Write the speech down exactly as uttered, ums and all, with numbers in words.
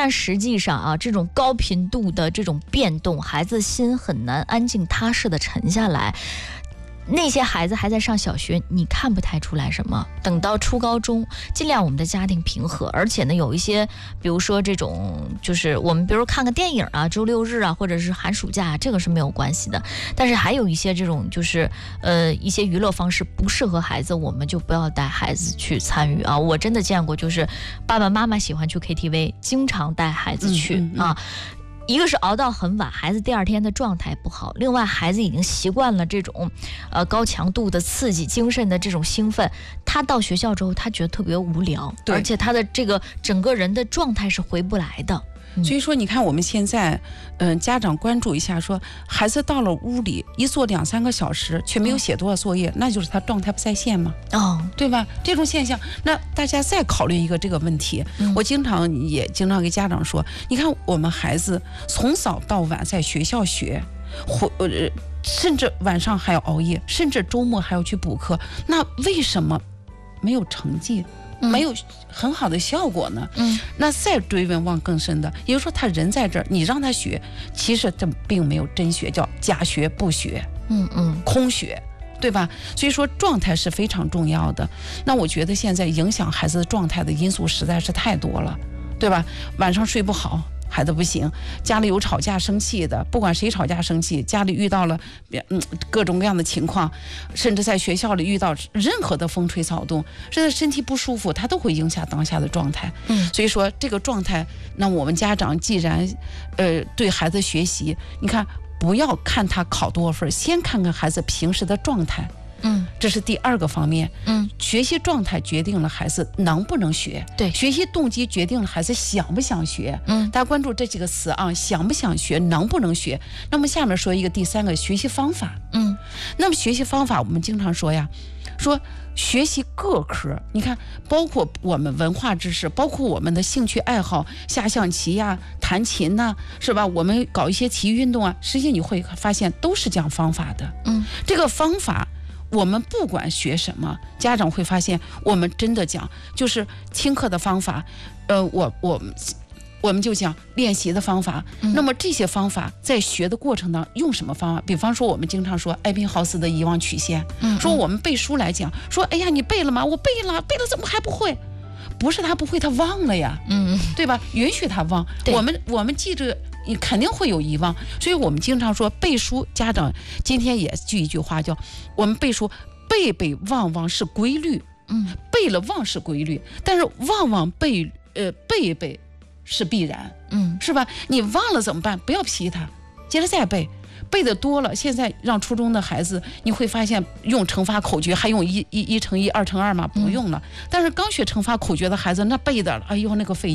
但实际上啊，这种高频度的这种变动，孩子心很难安静踏实的沉下来。那些孩子还在上小学，你看不太出来什么。等到初高中，尽量我们的家庭平和，而且呢，有一些，比如说这种，就是我们比如看个电影啊，周六日啊，或者是寒暑假，这个是没有关系的。但是还有一些这种，就是呃一些娱乐方式不适合孩子，我们就不要带孩子去参与啊。我真的见过，就是爸爸妈妈喜欢去 K T V， 经常带孩子去、嗯嗯、啊。一个是熬到很晚，孩子第二天的状态不好；另外，孩子已经习惯了这种，呃，高强度的刺激、精神的这种兴奋。他到学校之后，他觉得特别无聊，而且他的这个整个人的状态是回不来的。 所以说，你看我们现在，嗯、呃，家长关注一下说，孩子到了屋里一坐两三个小时，却没有写多少作业，哦、那就是他状态不在线嘛，哦，对吧？这种现象，那大家再考虑一个这个问题。嗯、我经常也经常给家长说，你看我们孩子从早到晚在学校学，或呃，甚至晚上还要熬夜，甚至周末还要去补课，那为什么没有成绩？没有很好的效果呢？嗯，那再追问往更深的，也就是说他人在这儿，你让他学，其实这并没有真学，叫假学不学，嗯嗯，空学，对吧？所以说状态是非常重要的。那我觉得现在影响孩子的状态的因素实在是太多了，对吧？晚上睡不好，孩子不行，家里有吵架生气的，不管谁吵架生气，家里遇到了嗯各种各样的情况，甚至在学校里遇到任何的风吹草动，甚至身体不舒服，它都会影响当下的状态。嗯，所以说这个状态，那我们家长既然呃对孩子学习，你看不要看他考多少分，先看看孩子平时的状态。嗯，这是第二个方面。嗯，学习状态决定了孩子能不能学，对，学习动机决定了孩子想不想学。嗯，大家关注这几个词啊，想不想学，能不能学。那么下面说一个第三个学习方法。嗯，那么学习方法我们经常说呀，说学习各科，你看，包括我们文化知识，包括我们的兴趣爱好，下象棋呀、弹琴呐、啊，是吧？我们搞一些体育运动啊，实际你会发现都是讲方法的。嗯，这个方法。我们不管学什么，家长会发现我们真的讲就是听课的方法，呃，我我我们就讲练习的方法。嗯、那么这些方法在学的过程当中用什么方法？比方说我们经常说艾宾浩斯的遗忘曲线，嗯嗯说我们背书来讲，说哎呀你背了吗？我背了，背了怎么还不会？不是他不会，他忘了呀，嗯，对吧？允许他忘，我们我们记着。你肯定会有遗忘，所以我们经常说背书。家长今天也句一句话叫：我们背书，背背忘忘是规律，嗯，背了忘是规律，但是忘忘背呃背背是必然，嗯，是吧？你忘了怎么办？不要批他，接着再背。背的多了，现在让初中的孩子，你会发现用乘法口诀还用一一一乘一二乘二吗？不用了。但是刚学乘法口诀的孩子，那背的，哎呦那个费。